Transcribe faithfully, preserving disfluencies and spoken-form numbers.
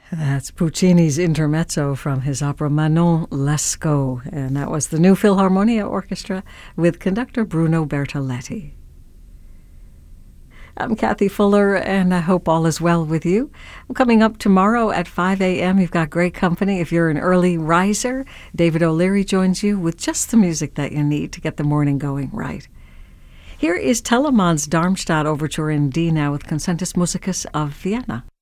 That's Puccini's Intermezzo from his opera Manon Lescaut, and that was the New Philharmonia Orchestra with conductor Bruno Bertoletti. I'm Kathy Fuller, and I hope all is well with you. Coming up tomorrow at five a.m., you've got great company. If you're an early riser, David O'Leary joins you with just the music that you need to get the morning going right. Here is Telemann's Darmstadt Overture in D now with Concertus Musicus of Vienna.